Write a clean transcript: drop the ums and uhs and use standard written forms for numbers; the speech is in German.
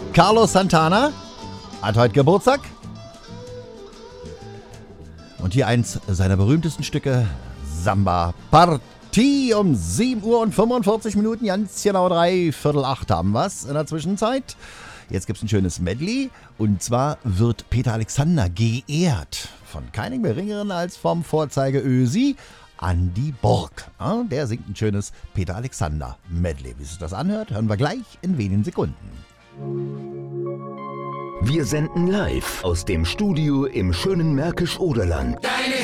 Carlos Santana hat heute Geburtstag. Und hier eins seiner berühmtesten Stücke, Samba Partie um 7 Uhr und 45 Minuten, ganz genau 7:45 haben wir's in der Zwischenzeit. Jetzt gibt's ein schönes Medley und zwar wird Peter Alexander geehrt von keinem geringeren als vom Vorzeigeösi Andi Borg. Ja, der singt ein schönes Peter Alexander Medley. Wie sich das anhört, hören wir gleich in wenigen Sekunden. Wir senden live aus dem Studio im schönen Märkisch-Oderland.